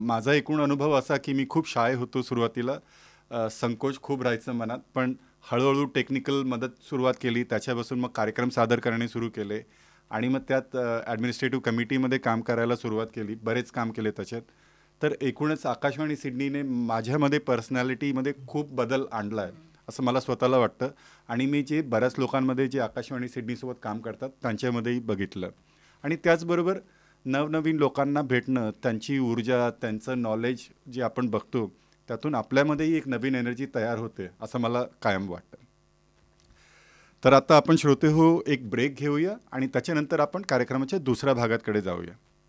माझा एकूण अनुभव असा की मी खूप शाय होतो सुरुवातीला. संकोच खूप राहायचं मनात. पण हळू-हळू टेक्निकल मदत सुरुवात केली. त्याच्यापासून मग कार्यक्रम सादर करणे सुरू केले आणि मग त्यात ॲडमिनिस्ट्रेटिव्ह कमिटीमध्ये काम करायला सुरुवात केली. बरेच काम केले त्याच्यात. तर एकूणच आकाशवाणी सिडनीने माझ्यामध्ये पर्सनॅलिटीमध्ये खूप बदल आणला आहे, असं मला स्वतःला वाटतं आणि मी जे बऱ्याच लोकांमध्ये जे आकाशवाणी सिडनीसोबत काम करतात त्यांच्यामध्येही बघितलं. आणि त्याचबरोबर नवनवीन लोकांना भेटणं, त्यांची ऊर्जा, त्यांचं नॉलेज जे आपण बघतो, त्यातून आपल्यामध्येही एक नवीन एनर्जी तयार होते, असं मला कायम वाटतं. तर आता आपण श्रोते हो एक ब्रेक घेऊया आणि त्याच्यानंतर आपण कार्यक्रमाच्या दुसऱ्या भागाकडे जाऊया.